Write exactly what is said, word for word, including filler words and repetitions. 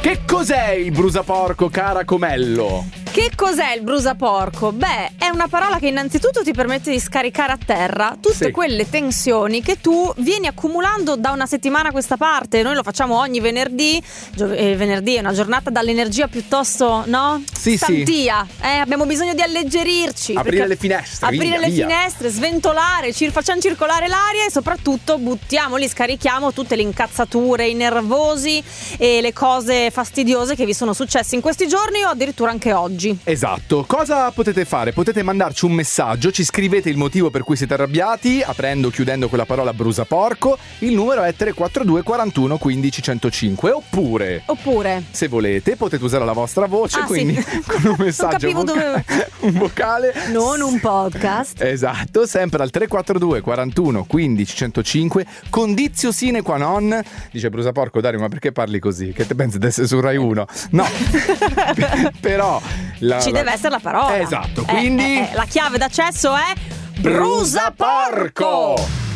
Che cos'è il brusaporco, cara Comello? Che cos'è il brusaporco? Beh, è una parola che innanzitutto ti permette di scaricare a terra tutte Sì. quelle tensioni che tu vieni accumulando da una settimana a questa parte. Noi lo facciamo ogni venerdì. Gio- eh, venerdì è una giornata dall'energia piuttosto, no? Sì, Stantia. sì. Eh, abbiamo bisogno di alleggerirci. Aprire perché- le finestre, Aprire via, le via. finestre, sventolare, ci facciamo circolare l'aria e soprattutto buttiamoli, scarichiamo tutte le incazzature, i nervosi e le cose fastidiose che vi sono successe in questi giorni o addirittura anche oggi. Esatto, cosa potete fare? Potete mandarci un messaggio, ci scrivete il motivo per cui siete arrabbiati, aprendo o chiudendo quella parola brusaporco. Il numero è tre quattro due quarantuno quindici centocinque. Oppure, Oppure se volete, potete usare la vostra voce, Ah, quindi sì. con un messaggio capivo voca- dove- un vocale. non un podcast. Esatto, sempre al tre quattro due quarantuno quindici centocinque. Condizio sine qua non. Dice brusaporco, Dario, ma perché parli così? Che te pensi di essere su Rai uno? No. Però la, Ci la- deve essere la parola. Esatto, Eh, quindi eh, eh, la chiave d'accesso è brusaporco!